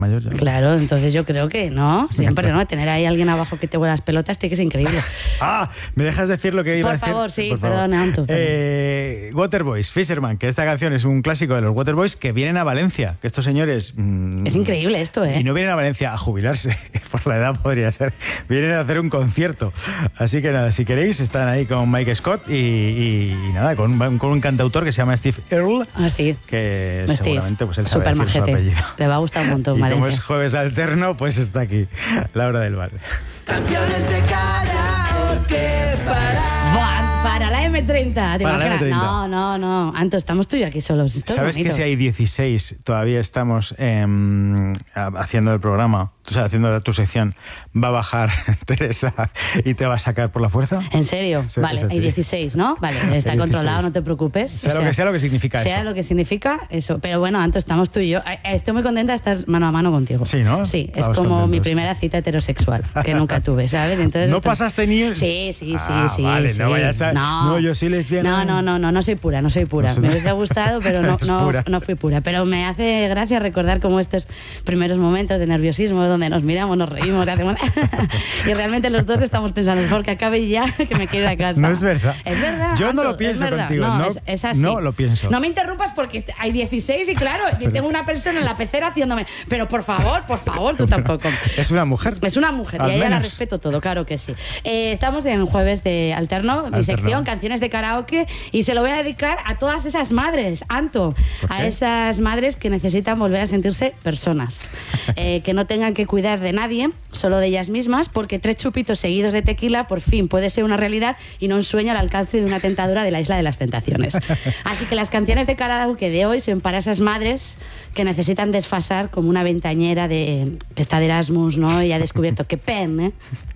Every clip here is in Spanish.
mayor ya. Claro, entonces yo creo que no, siempre no, tener ahí alguien abajo que te huele las pelotas tiene que ser increíble. ¿Me dejas decir lo que iba a decir? Por favor, sí, perdón, Anto. Waterboys, Fisherman, que esta canción es un clásico de los Waterboys que vienen a Valencia, que estos señores... es increíble esto, ¿eh? Y no vienen a Valencia a jubilarse, que por la edad podría ser, vienen a hacer un concierto. Así que nada, si queréis, están ahí con Mike Scott y nada, con un cantautor que se llama Steve Earle. Ah, sí. Que Steve, seguramente pues él sabe súper decir su majete. apellido. Le va a gustar un montón, y Valencia. como es jueves alterno, pues está aquí, la hora del bar. Canciones de karaoke para la M30, ¿te Para la imaginas? M30. No, Anto, estamos tú y yo aquí solos. Esto ¿Sabes es bonito. que si hay 16 todavía estamos haciendo el programa, o sea, haciendo tu sección, va a bajar Teresa y te va a sacar por la fuerza? ¿En serio? Sí, vale, es así. hay 16, ¿no? Vale, está Hay 16. controlado, no te preocupes. Sea lo que significa sea eso. lo que significa eso. Pero bueno, Anto, estamos tú y yo. Estoy muy contenta de estar mano a mano contigo. Sí, ¿no? Sí, es Estamos como contentos. mi primera cita heterosexual, que nunca tuve, ¿sabes? Entonces, ¿No pasaste ni...? Sí. Vale, sí. no vayas a... No, yo sí lesbiana. No soy pura. Me hubiese gustado, pero no fui pura. Pero me hace gracia recordar como estos primeros momentos de nerviosismo donde nos miramos, nos reímos, hacemos... y realmente los dos estamos pensando, por que acabe ya, que me quiero ir a casa. No es verdad. Es verdad. Yo no Anto, lo pienso es verdad. contigo. No, es así. No lo pienso. No me interrumpas porque hay 16 y claro, tengo una persona en la pecera haciéndome... Pero por favor, tú tampoco. Es una mujer. Es una mujer Al y a ella la menos. respeto todo, claro que sí. Estamos en Jueves de Alterno, mi sección, canciones de karaoke, y se lo voy a dedicar a todas esas madres, Anto, a esas madres que necesitan volver a sentirse personas, que no tengan que cuidar de nadie, solo de ellas mismas, porque 3 chupitos seguidos de tequila por fin puede ser una realidad y no un sueño al alcance de una tentadora de la Isla de las Tentaciones. Así que las canciones de karaoke de hoy son para esas madres que necesitan desfasar como una ventañera que está de Erasmus, ¿no? Y ha descubierto que penne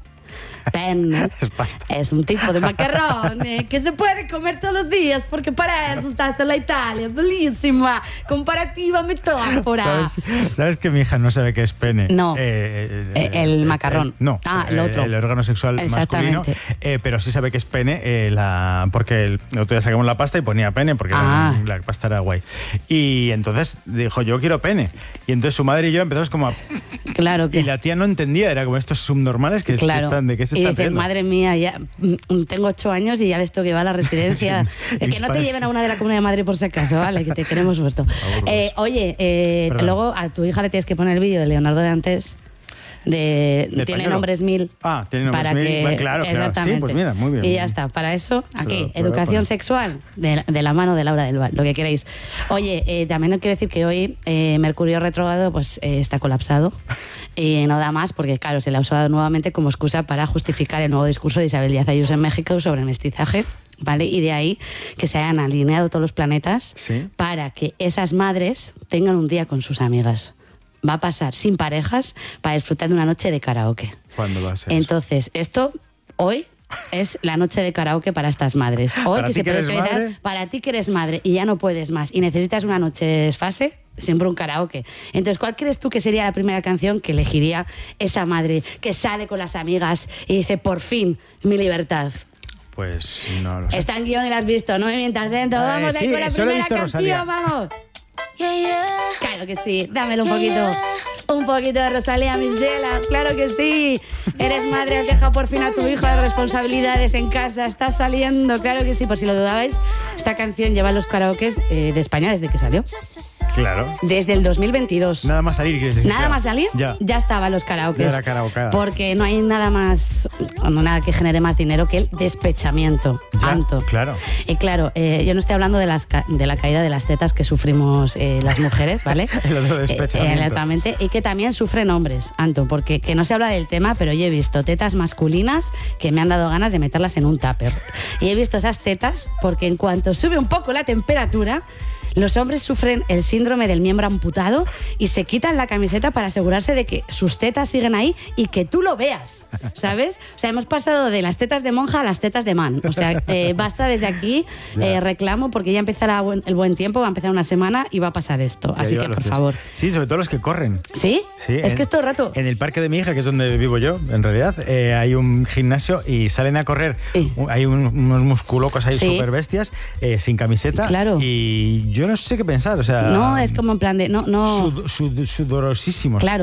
Es pasta. es un tipo de macarrón que se puede comer todos los días porque para eso está hasta la Italia. Bellísima, comparativa metáfora. ¿Sabes que mi hija no sabe qué es pene? No. El macarrón. No. El otro. El órgano sexual masculino. Pero sí sabe que es pene porque el otro día sacamos la pasta y ponía pene porque la pasta era guay. Y entonces dijo, yo quiero pene. Y entonces su madre y yo empezamos como a... Claro que... Y la tía no entendía, era como estos subnormales que están... ¿De qué se y están dices, riendo? madre mía, ya tengo 8 años y ya les tengo que llevar a la residencia. Que no te lleven a una de la Comunidad de Madrid por si acaso, ¿vale? Que te queremos muerto. Luego a tu hija le tienes que poner el vídeo de Leonardo de antes. Tiene nombres 1000. Tiene nombres 1000. Bueno, claro. Exactamente. Sí, pues mira, muy bien. Y ya está. Para eso, aquí, Se lo educación voy sexual de la mano de Laura del Val, lo que queréis. Oye, también os quiero decir que hoy Mercurio retrógrado pues está colapsado y no da más porque, claro, se le ha usado nuevamente como excusa para justificar el nuevo discurso de Isabel Díaz Ayuso en México sobre el mestizaje. ¿Vale? Y de ahí que se hayan alineado todos los planetas para que esas madres tengan un día con sus amigas. Va a pasar sin parejas para disfrutar de una noche de karaoke. ¿Cuándo va a ser? Entonces, esto hoy es la noche de karaoke para estas madres. Hoy ¿Para que ti se que puede eres utilizar madre? para ti que eres madre y ya no puedes más y necesitas una noche de desfase, siempre un karaoke. Entonces, ¿cuál crees tú que sería la primera canción que elegiría esa madre que sale con las amigas y dice, por fin, mi libertad? Pues no lo sé. Está en guión y la has visto, no me mientas dentro. Vamos ahí con la solo he primera visto Rosalía. canción, vamos. Claro que sí, dámelo un poquito. Un poquito de Rosalía, mis yelas, claro que sí. Eres madre, has dejado por fin a tu hijo de responsabilidades en casa, estás saliendo, claro que sí. Por si lo dudabais, esta canción lleva en los karaokes de España desde que salió. Claro. Desde el 2022. Nada más salir. Nada más salir, ya estaba en los karaokes. Ya era karaokeada. Porque no hay nada que genere más dinero que el despechamiento. Tanto. Claro. Y claro, yo no estoy hablando de la caída de las tetas que sufrimos las mujeres, ¿vale? El otro despechamiento. Exactamente. Y que también sufren hombres, Anto, porque que no se habla del tema, pero yo he visto tetas masculinas que me han dado ganas de meterlas en un tupper. Y he visto esas tetas porque en cuanto sube un poco la temperatura, los hombres sufren el síndrome del miembro amputado y se quitan la camiseta para asegurarse de que sus tetas siguen ahí y que tú lo veas, ¿sabes? O sea, hemos pasado de las tetas de monja a las tetas de man. O sea, basta desde aquí, reclamo, porque ya empezará el buen tiempo, va a empezar una semana y va a pasar esto. Así que, por favor. Sí, sobre todo los que corren. ¿Sí? Sí, es que es todo el rato. En el parque de mi hija, que es donde vivo yo, en realidad, hay un gimnasio y salen a correr. Hay unos musculocos ahí súper bestias, sin camiseta. Claro. Y yo no sé qué pensar, o sea... No, es como en plan de... No. Sudorosísimos. Claro.